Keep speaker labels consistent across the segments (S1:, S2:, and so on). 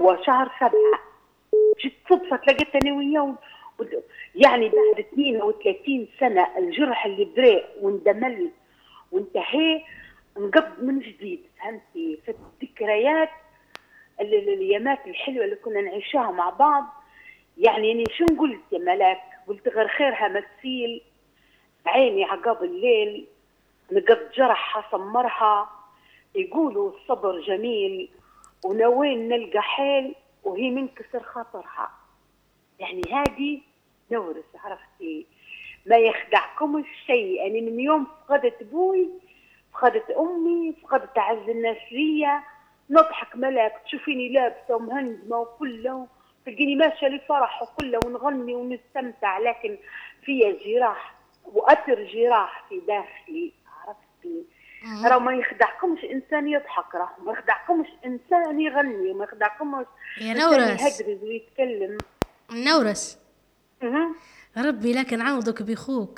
S1: وشهر 7 جيت صدفة تلاقيت أنا وياه يعني بعد 32 سنة الجرح اللي بريء واندمل وانتهى نقض من جديد. فهمتي؟ في الذكريات اليامات الحلوة اللي كنا نعيشها مع بعض. يعني شو قلت يا ملاك؟ قلت غير خيرها مسيل عيني عقاب الليل نقض جرحها صمرها، يقولوا الصبر جميل ونوين نلقى حيل وهي منكسر خاطرها. يعني هذه نورس، عرفتي؟ ما يخدعكمش شيء. يعني من يوم فقدت ابوي، فقدت امي، فقدت اعز الناس ليا، نضحك ملاك تشوفيني لابسه ومهندمه وكله، تلقيني ماشيه للفرح وكله ونغني ونستمتع، لكن فيا جراح واثر جراح في داخلي. عرفتي؟ راه ما يخدعكمش انسان يضحك، راه ما يخدعكمش انسان يغني، وما يخدعكمش
S2: يا
S1: انسان
S2: نورس،
S1: يهدرز ويتكلم.
S2: نورس،
S1: أه.
S2: ربي لكن عوضك بيخوك.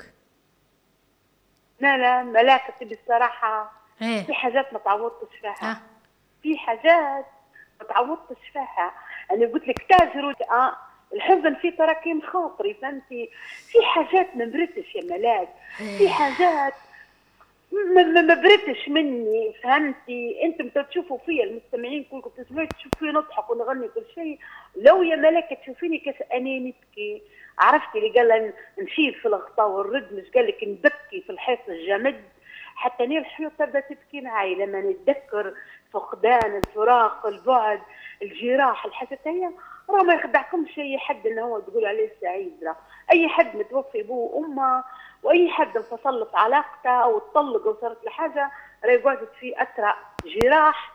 S1: لا لا ملاكتي بصراحة
S2: ايه.
S1: في حاجات ما تعوضتش فيها،
S2: اه.
S1: في حاجات ما تعوضتش فيها. أنا قلت لك تاجر الحزن في تراكم خاطري. فهمتي؟ في حاجات ما برتش يا ملاك، في حاجات ما برتش مني. فهمتي؟ انتم تشوفوا فيا المستمعين كلكم تسمعوا تشوفوا نضحك ونغني كل شيء، لو يا ملاك تشوفيني كيف اني نبكي. عرفتي اللي قال نشيل في الغطاء والرد، مش قال لك نبكي في الحيط الجمد حتى نير الحيوط تبدا تبكي معي لما نتذكر فقدان، الفراق، البعد، الجراح، الحاجات هي. راه ما يخدعكمش اي حد انه هو تقول عليه سعيد، راه اي حد متوفي ابوه وامه، واي حد انفصلت علاقته او اتطلق او صارت له حاجه راه يقعد في اثر جراح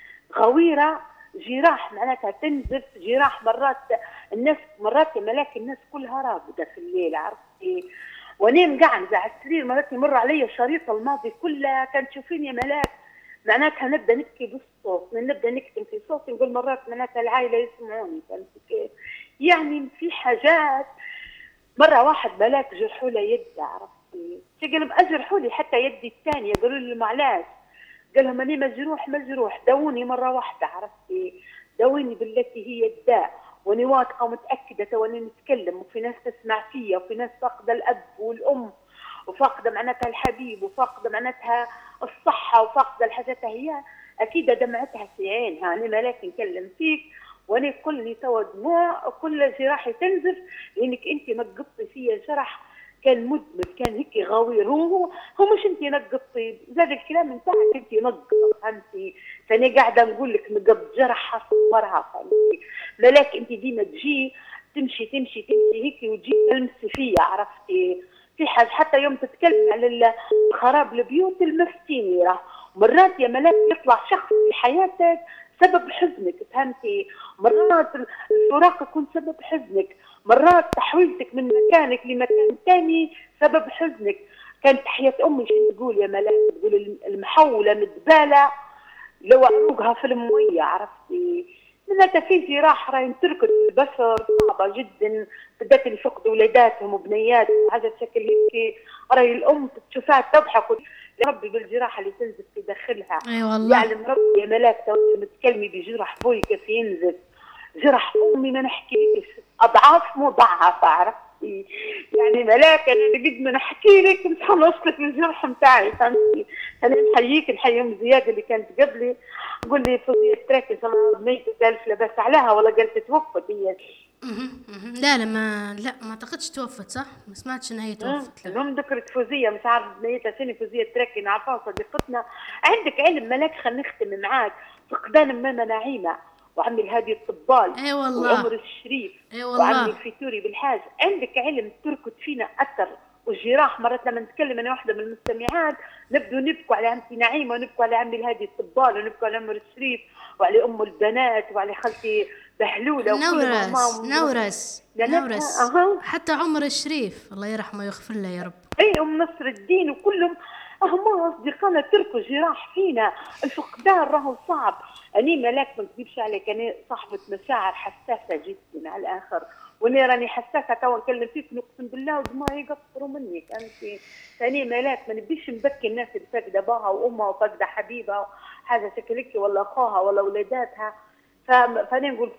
S1: غويره، جراح معناتها تنزف، جراح مرات الناس، مرات يا ملاك الناس كلها راقده في الليل. عرفتي؟ وانا مقعده على السرير مرات يمر علي شريط الماضي كلها، كانت تشوفيني يا ملاك معناتها نبدا نبكي بالصوت، نبدا نكتم في صوتي، نقول مرات معناتها العائله يسمعوني. فهمتي كيف؟ يعني في حاجات مرة واحد ملاك جرحوا له يد. عرفتي؟ قال اجرحوا لي حتى يدي الثانية، قالوا لي معلاش، قال لهم اني مجروح داوني مرة واحدة. عرفتي؟ داوني بالتي هي الداء، واني واثقة ومتأكدة واني نتكلم، وفي ناس تسمع فيا، وفي ناس فاقدة الاب والام، وفاقدة معناتها الحبيب، وفاقدة معناتها الصحة، وفاقدة الحاجات هي اكيد دمعتها في عينها. انا ملاك نكلم فيك وانا كلني توا دموع وكل جراحي تنزف، لانك انت نقطتي فيا جرح كان مدمر، كان هيك غوير. هو مش انت نقطتي، زاد الكلام نتاعك انت نقطه. فهمتي؟ فانا قاعده نقول لك نقط جرحها صبرها. فهمتي؟ ملاك انت ديما تجي تمشي هيك وتجي تلمسي فيا. عرفتي؟ في حاجه حتى يوم تتكلم على خراب البيوت المفتيني، راه مرات يا ملاك يطلع شخص في حياتك سبب حزنك. فهمتي؟ مرات الفراق يكون سبب حزنك، مرات تحويلتك من مكانك لمكان ثاني سبب حزنك. كانت حياة أمي شو تقول يا ملاك؟ تقول المحولة مدبالة لو عروقها في المية. عرفتي؟ معناتها في جراح راهي تركض البشر صعبة جدا، بالذات اللي فقدوا ولاداتهم وبنياتهم وحاجة شكل هيك، راهي الأم تشوفها تضحك يا ربي بالجراحة اللي تنزف في داخلها.
S2: اي والله.
S1: يعلم ربي يا ملاك تو تتكلمي بجرح بوي كيف ينزف، جرح امي ما نحكيلكش اضعاف مضاعفه. عرفتي؟ يعني ملاك انا قد ما نحكي لك مش حنوصلك للجرح نتاعي. فهمتي؟ انا نحييك، نحيي ام زياد اللي كانت قبلي، قول لي فضية تراكي ميتة الف لباس عليها ولا قالت توفت هي.
S2: لا لا ما اعتقدش توفت، صح؟ ما سمعتش ان هي توفت، لا.
S1: المهم ذكرت فوزيه، مش عارف بنيتها شنو، فوزيه تراكي نعرفها صديقتنا. عندك علم ملاك، خلينا نختم معاك، فقدان ماما نعيمه وعمي الهادي الطبال
S2: اي والله.
S1: وعمر الشريف
S2: اي
S1: وعمي
S2: والله.
S1: الفيتوري بالحاج. عندك علم تركت فينا اثر والجراح. مرات لما نتكلم انا واحده من المستمعات نبدو نبكوا على عمتي نعيمه، ونبكوا على عمي الهادي الطبال، ونبكوا على عمر الشريف وعلى ام البنات وعلى خالتي بهلوله وكل
S2: نورس
S1: ماما
S2: نورس
S1: بناتها.
S2: نورس،
S1: اها
S2: حتى عمر الشريف الله يرحمه ويغفر له يا رب.
S1: اي ام نصر الدين وكلهم هما اصدقائنا تركوا جراح فينا. الفقدان راهو صعب. اني ملاك ما نكذبش عليك، انا صاحبه مشاعر حساسه جدا على الاخر، وانا راني حساسه توا نكلم فيك نقسم بالله ودموعي يقطروا مني. فهمتي؟ ثاني ملاك ما نبيش نبكي الناس اللي فاقده باها وامها وفاقده حبيبها حاجه شكلك ولا اخوها ولا ولاداتها. فانا نقول